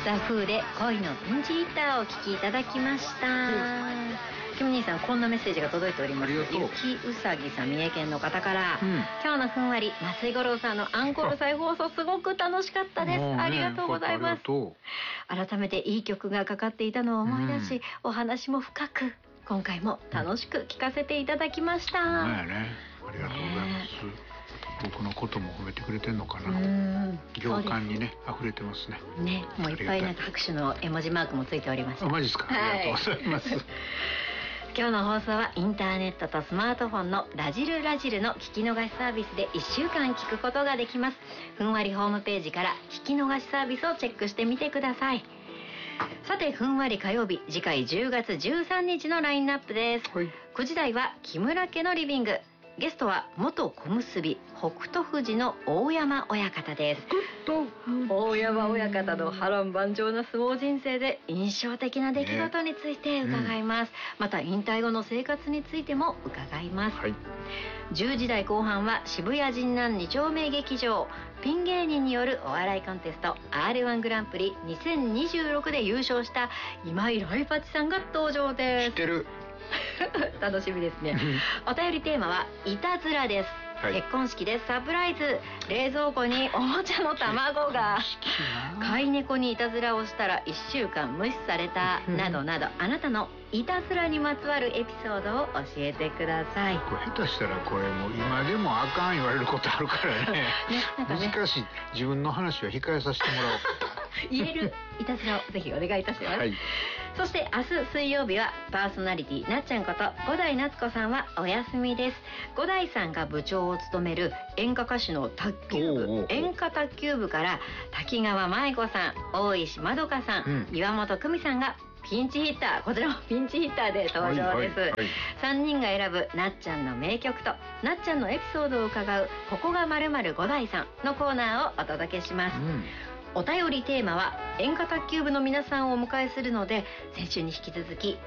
ザ・フーで恋のピンチヒッターをお聞きいただきました。キム兄さん、こんなメッセージが届いております。ゆきうさぎさん、三重県の方から、今日のふんわり増井五郎さんのアンコール再放送すごく楽しかったです。ありがとうございます。改めていい曲がかかっていたのを思い出し、お話も深く今回も楽しく聞かせていただきました。 ありがとうございます。僕のことも褒めてくれてんのかな。行間にね溢れてますね。 もういっぱいなんか拍手の絵文字マークもついておりました。 マジですか。ありがとうございます。 今日の放送はインターネットとスマートフォンのラジルラジルの聞き逃しサービスで1週間聞くことができます。ふんわりホームページから聞き逃しサービスをチェックしてみてください。さて、ふんわり火曜日、次回10月13日のラインナップです。9時台は木村家のリビング。ゲストは元小結北勝富士の大山親方です。大山親方の波乱万丈な相撲人生で印象的な出来事について伺います。また引退後の生活についても伺います。10時台後半は渋谷神南2丁目劇場、ピン芸人によるお笑いコンテスト R1 グランプリ2026で優勝した今井来八さんが登場です。 知ってる。 楽しみですね。お便りテーマはいたずらです。結婚式でサプライズ、冷蔵庫におもちゃの卵が、飼い猫にいたずらをしたら1週間無視された、などなど、あなたのいたずらにまつわるエピソードを教えてください。 これ下手したらこれもう今でもあかん言われることあるからね。難しい。自分の話は控えさせてもらおう。 言えるいたずらをぜひお願いいたします。そして明日水曜日はパーソナリティなっちゃんこと五代夏子さんはお休みです。五代さんが部長を務める演歌歌手の卓球部、演歌卓球部から滝川舞子さん、大石まどかさん、岩本久美さんがピンチヒッター、こちらもピンチヒッターで登場です。3人が選ぶなっちゃんの名曲となっちゃんのエピソードを伺うここが〇〇五代さんのコーナーをお届けします。お便りテーマは演歌卓球部の皆さんをお迎えするので、先週に引き続き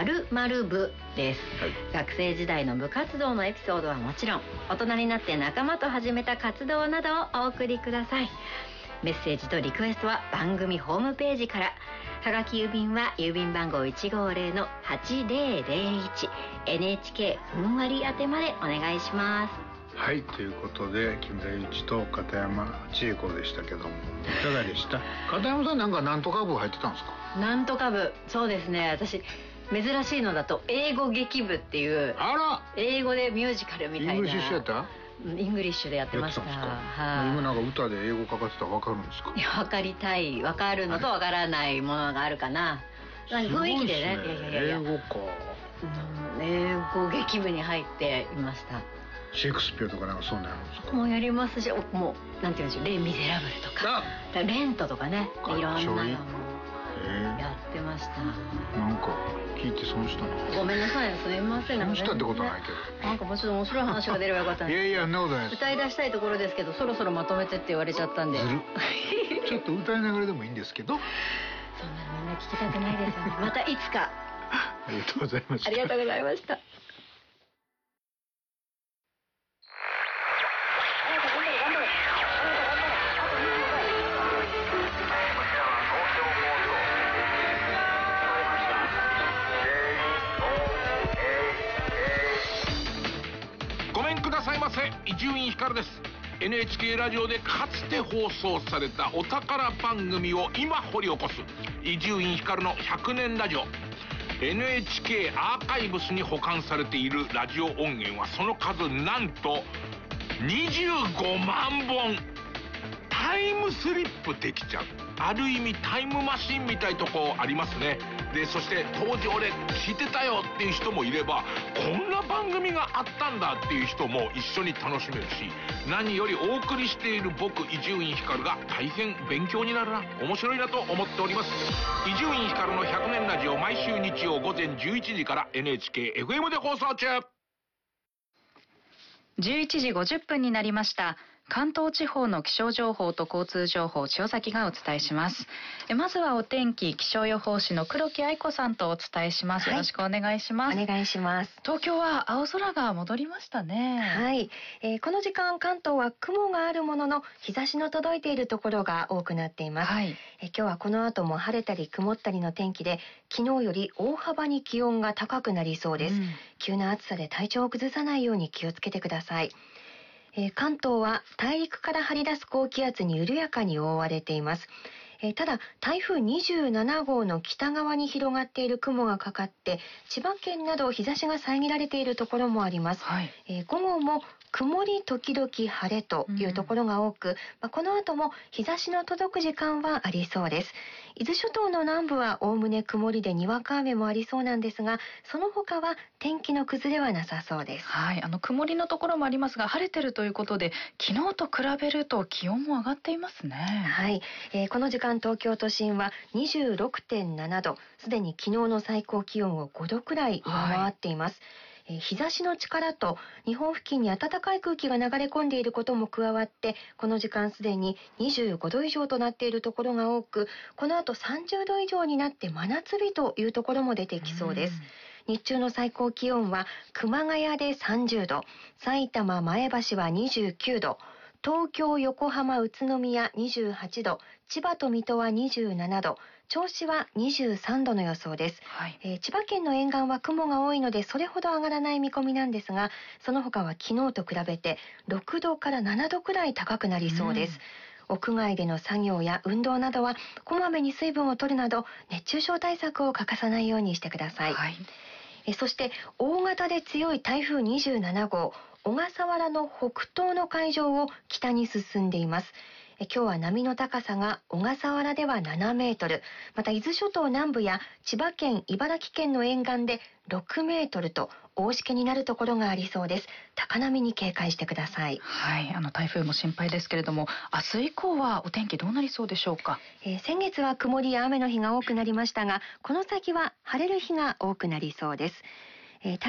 〇〇部です。学生時代の部活動のエピソードはもちろん、大人になって仲間と始めた活動などをお送りください。メッセージとリクエストは番組ホームページから。はがき郵便は郵便番号 150-8001 NHK ふんわり宛てまでお願いします。 はい、ということで金田一と片山千恵子でしたけども、いかがでした？片山さんなんかなんとか部入ってたんですか？ なんとか部、そうですね。私珍しいのだと英語劇部っていう、英語でミュージカルみたいな。 イングリッシュやった？ イングリッシュでやってました。 今なんか歌で英語かかってたら分かるんですか？ いや、分かりたい、分かるのと分からないものがあるかな。雰囲気でね。 英語か。 英語劇部に入っていました。 シェイクスピアとかなんかそんなやるんですか？ もうやりますし、もうなんていうんでしょう、レ・ミゼラブルとかレントとかね、いろんなのもやってました。 なんか聞いて損したな。 ごめんなさい、すみません。 損したってことはないけど、 なんかもうちょっと面白い話が出ればよかったんです。 いやそんなことないです。 歌い出したいところですけど、そろそろまとめてって言われちゃったんで、ずるちょっと歌いながらでもいいんですけど、 そんなのみんな聞きたくないですよね。またいつか。 ありがとうございました。 ありがとうございました。 伊集院光です。 NHK ラジオでかつて放送されたお宝番組を今掘り起こす伊集院光の100年ラジオ。 NHK アーカイブスに保管されているラジオ音源はその数なんと25万本。タイムスリップできちゃう、ある意味タイムマシンみたいとこありますね。でそして当時俺聞いてたよっていう人もいれば、こんな番組があったんだっていう人も一緒に楽しめるし、何よりお送りしている僕伊集院光が大変勉強になるな、面白いなと思っております。伊集院光の100年ラジオ、毎週日曜午前11時から NHK FM で放送中。 11時50分になりました。 関東地方の気象情報と交通情報、塩崎がお伝えします。まずはお天気、気象予報士の黒木愛子さんとお伝えします。よろしくお願いします。 お願いします。 東京は青空が戻りましたね。 はい、この時間関東は雲があるものの日差しの届いているところが多くなっています。今日はこの後も晴れたり曇ったりの天気で、昨日より大幅に気温が高くなりそうです。急な暑さで体調を崩さないように気をつけてください。関東は大陸から張り出す高気圧に緩やかに覆われています。ただ台風27号の北側に広がっている雲がかかって、千葉県など日差しが遮られているところもあります。午後も曇り時々晴れというところが多く、この後も日差しの届く時間はありそうです。伊豆諸島の南部はおおむね曇りでにわか雨もありそうなんですが、その他は天気の崩れはなさそうです。 曇りのところもありますが、晴れてるということで、昨日と比べると気温も上がっていますね。 この時間東京都心は 26.7 度、すでに昨日の最高気温を5度くらい上回っています。日差しの力と日本付近に暖かい空気が流れ込んでいることも加わって、この時間すでに25度以上となっているところが多く、この後30度以上になって真夏日というところも出てきそうです。日中の最高気温は熊谷で30度、埼玉前橋は29度、東京、横浜、宇都宮28度、千葉と水戸は27度、銚子は23度の予想です。千葉県の沿岸は雲が多いのでそれほど上がらない見込みなんですが、その他は昨日と比べて6度から7度くらい高くなりそうです。屋外での作業や運動などはこまめに水分を取るなど、熱中症対策を欠かさないようにしてください。そして大型で強い台風27号、小笠原の北東の海上を北に進んでいます。今日は波の高さが小笠原では7メートル、また伊豆諸島南部や千葉県、茨城県の沿岸で6メートルと大しけになるところがありそうです。高波に警戒してください。 台風も心配ですけれども、明日以降はお天気どうなりそうでしょうか。 先月は曇りや雨の日が多くなりましたが、この先は晴れる日が多くなりそうです。